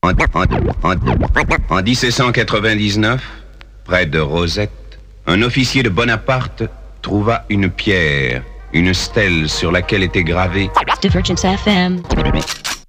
En 1799, près de Rosette, un officier de Bonaparte trouva une pierre, une stèle sur laquelle était gravé Divergence FM.